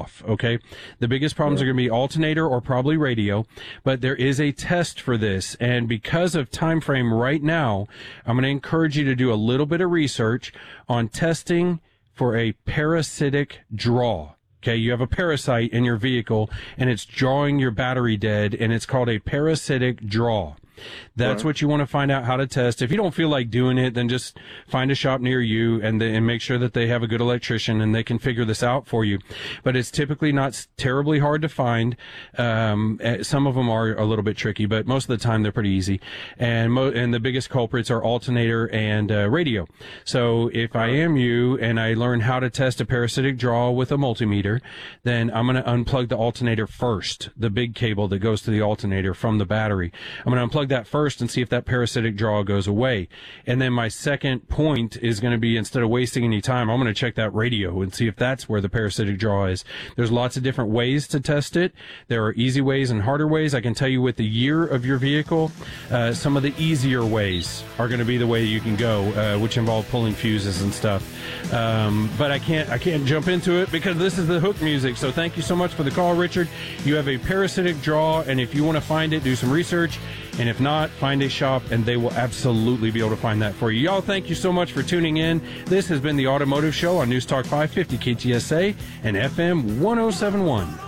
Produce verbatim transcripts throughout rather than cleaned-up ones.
off, okay? The biggest problems are going to be alternator or probably radio, but there is a test for this, and because of time frame right now, I'm going to encourage you to do a little bit of research on testing for a parasitic draw. Okay, you have a parasite in your vehicle, and it's drawing your battery dead, and it's called a parasitic draw. That's Right. what you want to find out how to test. If you don't feel like doing it, then just find a shop near you and, the, and make sure that they have a good electrician and they can figure this out for you. But it's typically not s- terribly hard to find. Um, eh, some of them are a little bit tricky, but most of the time they're pretty easy. And mo- and the biggest culprits are alternator and uh, radio. So if I am you and I learn how to test a parasitic draw with a multimeter, then I'm going to unplug the alternator first, the big cable that goes to the alternator from the battery. I'm going to unplug that first and see if that parasitic draw goes away. And then my second point is going to be, instead of wasting any time, I'm going to check that radio and see if that's where the parasitic draw is. There's lots of different ways to test it. There are easy ways and harder ways. I can tell you with the year of your vehicle, uh, some of the easier ways are going to be the way you can go, uh, which involve pulling fuses and stuff. Um, but I can't, I can't jump into it because this is the hook music. So thank you so much for the call, Richard. You have a parasitic draw, and if you want to find it, do some research. And if not, find a shop, and they will absolutely be able to find that for you. Y'all, thank you so much for tuning in. This has been the Automotive Show on News Talk five fifty K T S A and F M one oh seven point one.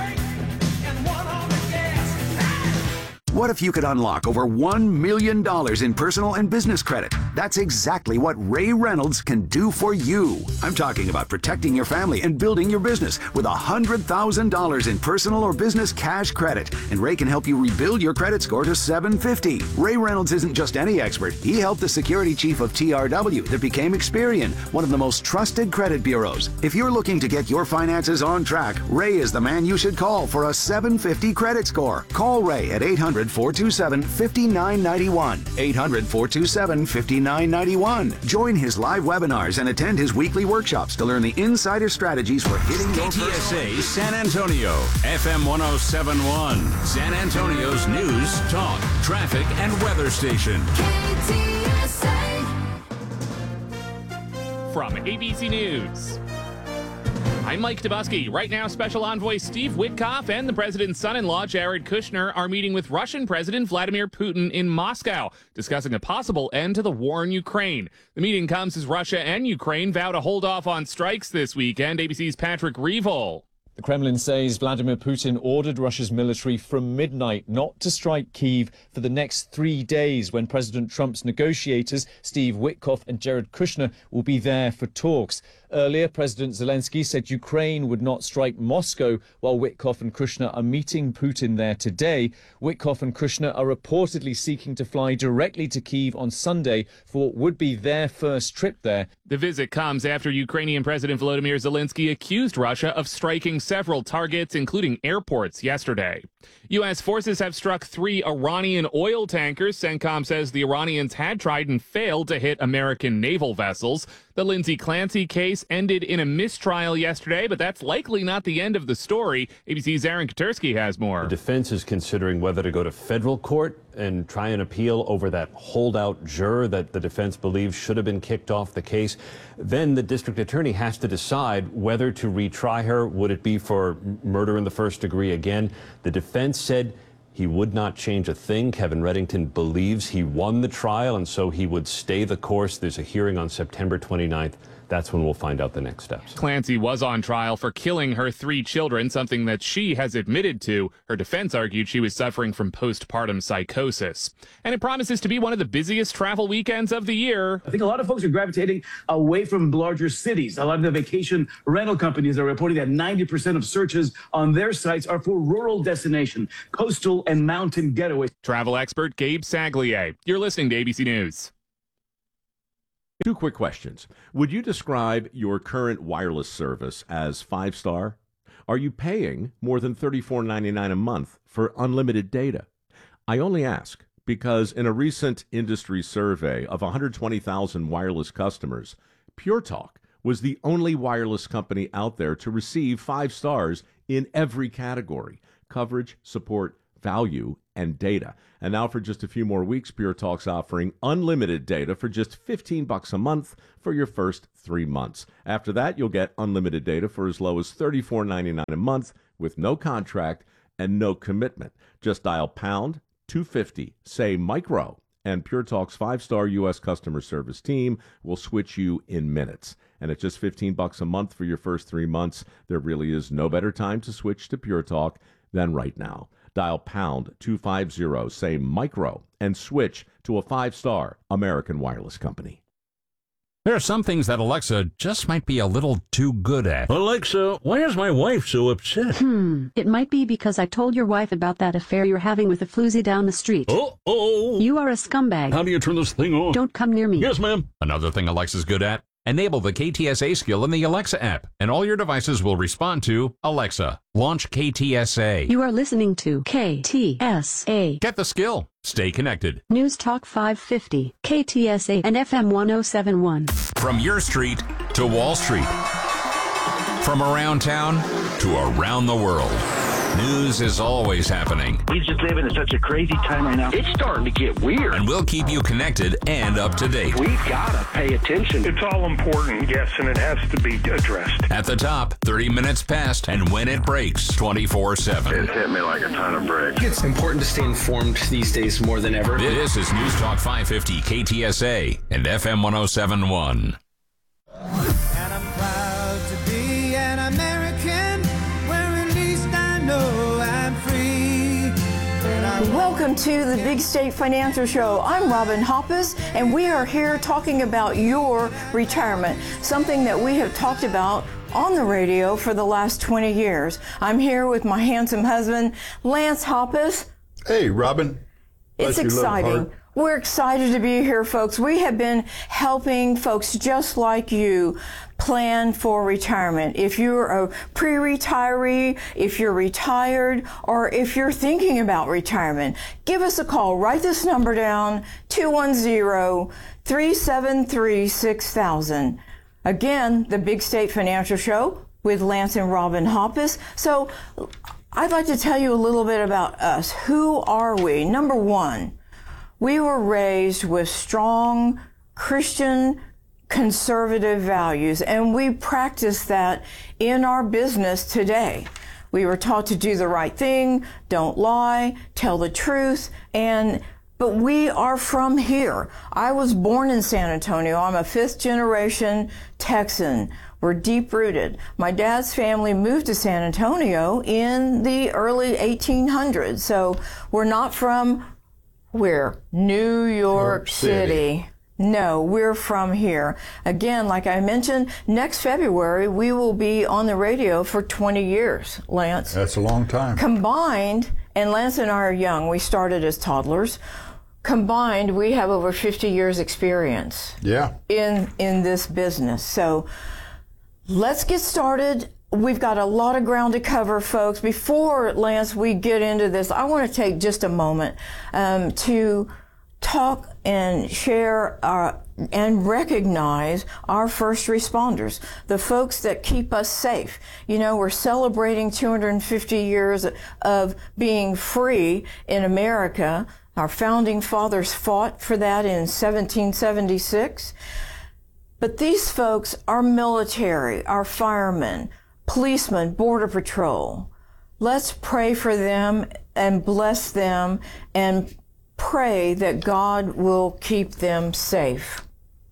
What if you could unlock over one million dollars in personal and business credit? That's exactly what Ray Reynolds can do for you. I'm talking about protecting your family and building your business with one hundred thousand dollars in personal or business cash credit. And Ray can help you rebuild your credit score to seven fifty. Ray Reynolds isn't just any expert. He helped the security chief of T R W that became Experian, one of the most trusted credit bureaus. If you're looking to get your finances on track, Ray is the man you should call for a seven fifty credit score. Call Ray at eight hundred, four two seven, five nine nine one. eight hundred, four two seven, five nine nine one. Join his live webinars and attend his weekly workshops to learn the insider strategies for hitting your K T S A San Antonio, F M one oh seven point one, San Antonio's news, talk, traffic, and weather station. K T S A. From A B C News, I'm Mike Dubusky. Right now, Special Envoy Steve Witkoff and the president's son-in-law, Jared Kushner, are meeting with Russian President Vladimir Putin in Moscow, discussing a possible end to the war in Ukraine. The meeting comes as Russia and Ukraine vow to hold off on strikes this weekend. A B C's Patrick Reevol. The Kremlin says Vladimir Putin ordered Russia's military from midnight not to strike Kyiv for the next three days when President Trump's negotiators, Steve Witkoff and Jared Kushner, will be there for talks. Earlier, President Zelensky said Ukraine would not strike Moscow, while Witkoff and Kushner are meeting Putin there today. Witkoff and Kushner are reportedly seeking to fly directly to Kyiv on Sunday for what would be their first trip there. The visit comes after Ukrainian President Volodymyr Zelensky accused Russia of striking several targets, including airports, yesterday. U S forces have struck three Iranian oil tankers. CENTCOM says the Iranians had tried and failed to hit American naval vessels. The Lindsay Clancy case ended in a mistrial yesterday, but that's likely not the end of the story. A B C's Aaron Katursky has more. The defense is considering whether to go to federal court and try and appeal over that holdout juror that the defense believes should have been kicked off the case. Then the district attorney has to decide whether to retry her. Would it be for murder in the first degree again? The defense said he would not change a thing. Kevin Reddington believes he won the trial, and so he would stay the course. There's a hearing on September twenty-ninth. That's when we'll find out the next steps. Clancy was on trial for killing her three children, something that she has admitted to. Her defense argued she was suffering from postpartum psychosis. And it promises to be one of the busiest travel weekends of the year. I think a lot of folks are gravitating away from larger cities. A lot of the vacation rental companies are reporting that ninety percent of searches on their sites are for rural destination, coastal and mountain getaways. Travel expert Gabe Saglier. You're listening to A B C News. Two quick questions. Would you describe your current wireless service as five-star? Are you paying more than thirty-four ninety-nine a month for unlimited data? I only ask because in a recent industry survey of one hundred twenty thousand wireless customers, Pure Talk was the only wireless company out there to receive five stars in every category: coverage, support, value and data. And now for just a few more weeks, Pure Talk's offering unlimited data for just fifteen bucks a month for your first three months. After that, you'll get unlimited data for as low as thirty-four ninety-nine a month with no contract and no commitment. Just dial pound two fifty, say micro, and Pure Talk's five-star U S customer service team will switch you in minutes. And at just fifteen bucks a month for your first three months, there really is no better time to switch to Pure Talk than right now. Dial pound two fifty, say micro, and switch to a five-star American wireless company. There are some things that Alexa just might be a little too good at. Alexa, why is my wife so upset? Hmm, it might be because I told your wife about that affair you're having with a floozy down the street. Uh-oh. You are a scumbag. How do you turn this thing on? Don't come near me. Yes, ma'am. Another thing Alexa's good at? Enable the K T S A skill in the Alexa app, and all your devices will respond to Alexa. Launch K T S A. You are listening to K T S A. Get the skill. Stay connected. News Talk five fifty, K T S A and F M one oh seven point one. From your street to Wall Street. From around town to around the world. News is always happening. We just live in such a crazy time right now. It's starting to get weird. And we'll keep you connected and up to date. We've got to pay attention. It's all important, yes, and it has to be addressed. At the top, thirty minutes past, and when it breaks, twenty-four seven. It hit me like a ton of bricks. It's important to stay informed these days more than ever. This is News Talk five fifty, K T S A, and F M one oh seven point one. And I'm proud to be an American, where at least I know I'm free. Welcome to the Big State Financial Show. I'm Robin Hoppus, and we are here talking about your retirement, something that we have talked about on the radio for the last twenty years. I'm here with my handsome husband, Lance Hoppus. Hey, Robin. It's exciting. We're excited to be here, folks. We have been helping folks just like you plan for retirement. If you're a pre-retiree, if you're retired, or if you're thinking about retirement, give us a call. Write this number down, two one zero, three seven three, six thousand. Again, the Big State Financial Show with Lance and Robin Hoppus. So I'd like to tell you a little bit about us. Who are we? Number one, we were raised with strong Christian conservative values, and we practice that in our business today. We were taught to do the right thing, don't lie, tell the truth, and but we are from here. I was born in San Antonio. I'm a fifth generation Texan. We're deep rooted. My dad's family moved to San Antonio in the early eighteen hundreds, so we're not from where? New York City. City. No, we're from here. Again, like I mentioned, next February, we will be on the radio for twenty years, Lance. That's a long time. Combined, and Lance and I are young. We started as toddlers. Combined, we have over fifty years experience. Yeah. In, in this business. So let's get started. We've got a lot of ground to cover, folks. Before, Lance, we get into this, I want to take just a moment um, to talk and share our, and recognize our first responders, the folks that keep us safe. You know, we're celebrating two hundred fifty years of being free in America. Our founding fathers fought for that in seventeen seventy-six. But these folks are military, our firemen, policemen, Border Patrol. Let's pray for them and bless them and pray that God will keep them safe.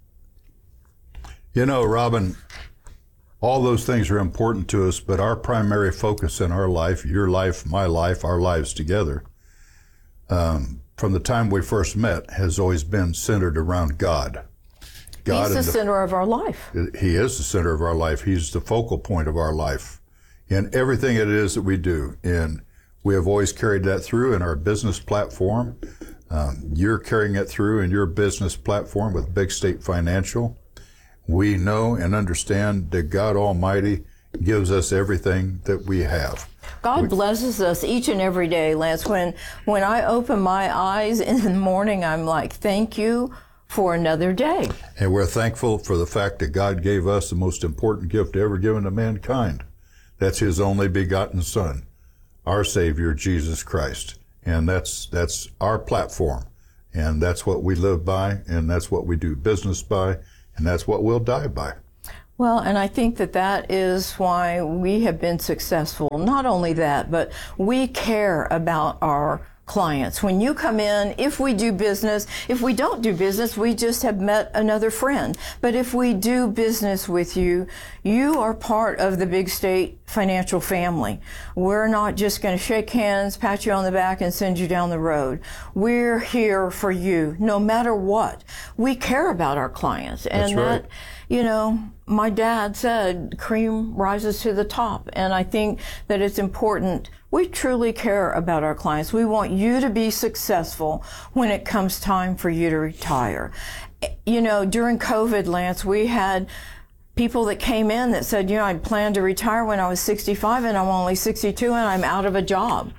You know, Robin, all those things are important to us, but our primary focus in our life, your life, my life, our lives together, um, from the time we first met, has always been centered around God. God He's the, the center of our life. He is the center of our life. He's the focal point of our life in everything it is that we do. And we have always carried that through in our business platform. Um, you're carrying it through in your business platform with Big State Financial. We know and understand that God Almighty gives us everything that we have. God we, blesses us each and every day, Lance. When, when I open my eyes in the morning, I'm like, thank you for another day. And we're thankful for the fact that God gave us the most important gift ever given to mankind. That's His only begotten Son, our Savior, Jesus Christ. And that's that's our platform. And that's what we live by, and that's what we do business by, and that's what we'll die by. Well, and I think that that is why we have been successful. Not only that, but we care about our clients. When you come in, if we do business, if we don't do business, we just have met another friend. But if we do business with you, you are part of the Big State Financial family. We're not just going to shake hands, pat you on the back, and send you down the road. We're here for you, no matter what. We care about our clients. And That's right. that, you know, my dad said, cream rises to the top. And I think that it's important. We truly care about our clients. We want you to be successful when it comes time for you to retire. You know, during COVID, Lance, we had people that came in that said, you know, I planned to retire when I was sixty-five and I'm only sixty-two and I'm out of a job.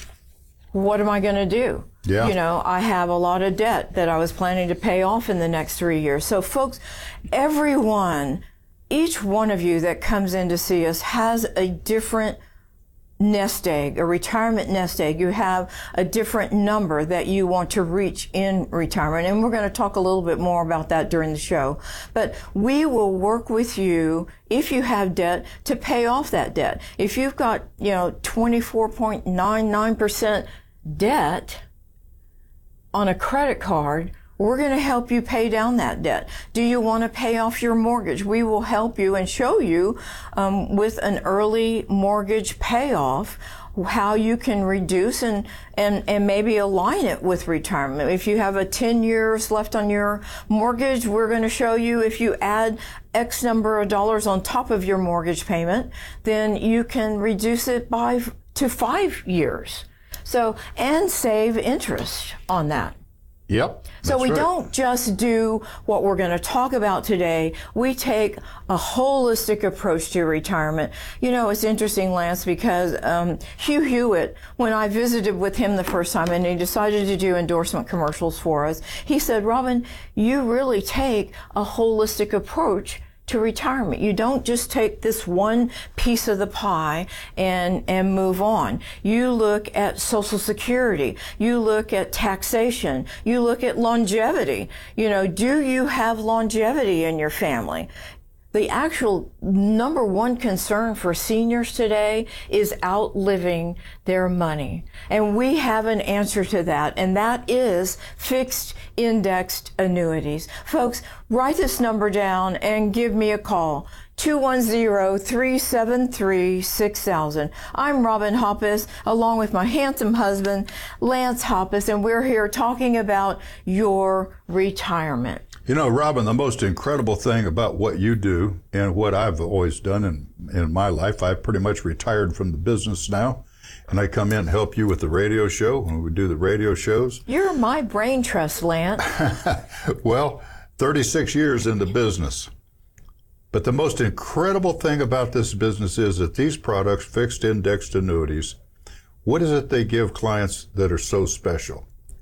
What am I going to do? Yeah. You know, I have a lot of debt that I was planning to pay off in the next three years. So folks, everyone, each one of you that comes in to see us has a different nest egg, a retirement nest egg. You have a different number that you want to reach in retirement. And we're going to talk a little bit more about that during the show. But we will work with you, if you have debt, to pay off that debt. If you've got, you know, twenty-four point nine nine percent debt on a credit card, we're going to help you pay down that debt. Do you want to pay off your mortgage? We will help you and show you um, with an early mortgage payoff how you can reduce and, and, and maybe align it with retirement. If you have a ten years left on your mortgage, we're going to show you if you add X number of dollars on top of your mortgage payment, then you can reduce it by to five years. So, and save interest on that. Yep. So we right. don't just do what we're going to talk about today. We take a holistic approach to retirement. You know, it's interesting, Lance, because um, Hugh Hewitt, when I visited with him the first time and he decided to do endorsement commercials for us, he said, Robin, you really take a holistic approach to retirement. You don't just take this one piece of the pie and and move on. You look at Social Security. You look at taxation. You look at longevity. You know, do you have longevity in your family? The actual number one concern for seniors today is outliving their money. And we have an answer to that, and that is fixed indexed annuities. Folks, write this number down and give me a call. two one zero, three seven three, six thousand. I'm Robin Hoppus, along with my handsome husband, Lance Hoppus, and we're here talking about your retirement. You know, Robin, the most incredible thing about what you do and what I've always done in, in my life, I've pretty much retired from the business now, and I come in and help you with the radio show when we do the radio shows. You're my brain trust, Lance. Well, thirty-six years in the business. But the most incredible thing about this business is that these products, fixed indexed annuities, what is it they give clients that are so special?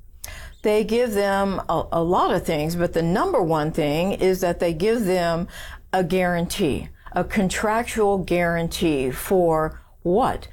They give them a, a lot of things, but the number one thing is that they give them a guarantee, a contractual guarantee for what?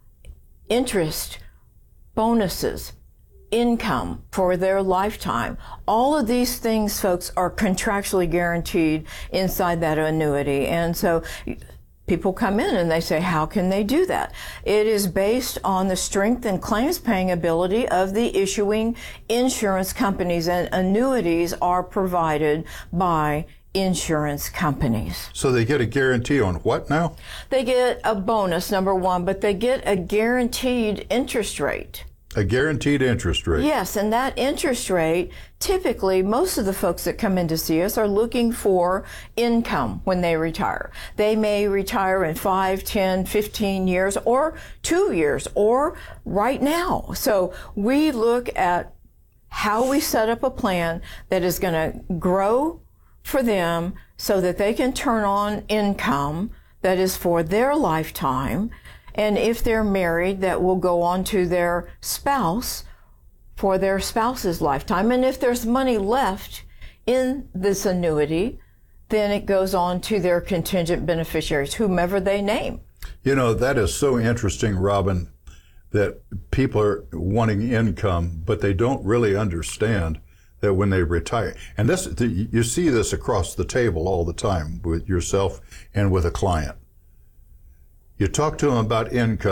Interest, bonuses, income for their lifetime. All of these things, folks, are contractually guaranteed inside that annuity. And so people come in and they say, how can they do that? It is based on the strength and claims paying ability of the issuing insurance companies, and annuities are provided by insurance companies. So they get a guarantee on what now? They get a bonus, number one, but they get a guaranteed interest rate. A guaranteed interest rate. Yes, and that interest rate, typically, most of the folks that come in to see us are looking for income when they retire. They may retire in five, ten, fifteen years, or two years, or right now. So we look at how we set up a plan that is going to grow for them so that they can turn on income that is for their lifetime. And if they're married, that will go on to their spouse for their spouse's lifetime. And if there's money left in this annuity, then it goes on to their contingent beneficiaries, whomever they name. You know, that is so interesting, Robin. that people are wanting income, but they don't really understand that when they retire, and this, you see this across the table all the time with yourself and with a client. You talk to them about income.